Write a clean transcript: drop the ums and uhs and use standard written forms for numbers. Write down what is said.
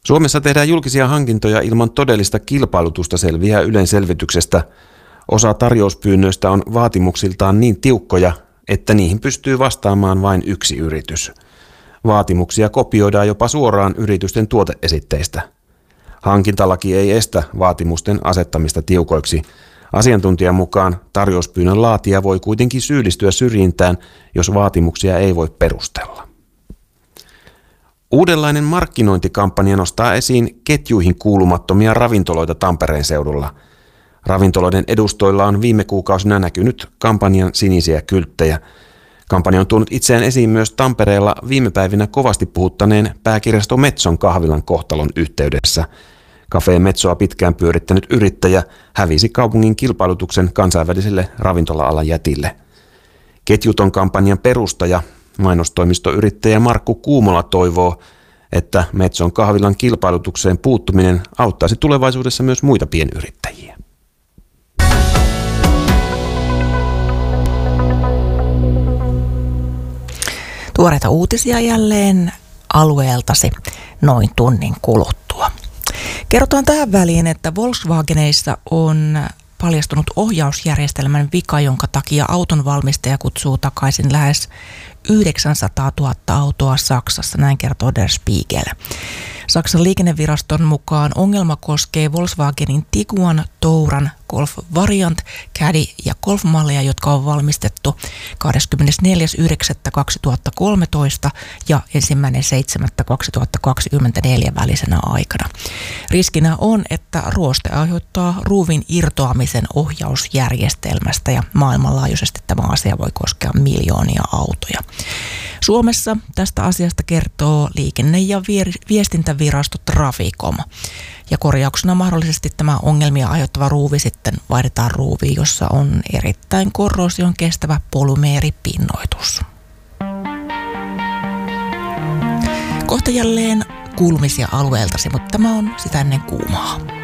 Suomessa tehdään julkisia hankintoja ilman todellista kilpailutusta, selviää Ylen selvityksestä. Osa tarjouspyynnöistä on vaatimuksiltaan niin tiukkoja, että niihin pystyy vastaamaan vain yksi yritys. Vaatimuksia kopioidaan jopa suoraan yritysten tuoteesitteistä. Hankintalaki ei estä vaatimusten asettamista tiukoiksi. Asiantuntijan mukaan tarjouspyynnön laatija voi kuitenkin syyllistyä syrjintään, jos vaatimuksia ei voi perustella. Uudenlainen markkinointikampanja nostaa esiin ketjuihin kuulumattomia ravintoloita Tampereen seudulla. Ravintoloiden edustoilla on viime kuukausina näkynyt kampanjan sinisiä kylttejä. Kampanja on tuonut itseään esiin myös Tampereella viime päivinä kovasti puhuttaneen pääkirjasto Metson kahvilan kohtalon yhteydessä. Cafe Metsoa pitkään pyörittänyt yrittäjä hävisi kaupungin kilpailutuksen kansainväliselle ravintola-alan jätille. Ketjuton kampanjan perustaja, mainostoimistoyrittäjä Markku Kuumola toivoo, että Metson kahvilan kilpailutukseen puuttuminen auttaisi tulevaisuudessa myös muita pienyrittäjiä. Tuoreita uutisia jälleen alueeltasi noin tunnin kuluttua. Kerrotaan tähän väliin, että Volkswageneissa on paljastunut ohjausjärjestelmän vika, jonka takia auton valmistaja kutsuu takaisin lähes 900 000 autoa Saksassa, näin kertoo Der Spiegel. Saksan liikenneviraston mukaan ongelma koskee Volkswagenin Tiguan, Touran, Golf Variant, Caddy ja Golf-malleja, jotka on valmistettu 24.9.2013 ja 1.7.2024 välisenä aikana. Riskinä on, että ruoste aiheuttaa ruuvin irtoamisen ohjausjärjestelmästä ja maailmanlaajuisesti tämä asia voi koskea miljoonia autoja. Suomessa tästä asiasta kertoo liikenne- ja viestintävirasto Traficom. Ja korjauksena mahdollisesti tämä ongelmia aiheuttava ruuvi sitten vaihdetaan ruuviin, jossa on erittäin korrosion kestävä polymeeripinnoitus. Kohta jälleen kuulumisia alueeltasi, mutta tämä on sitä ennen kuumaa.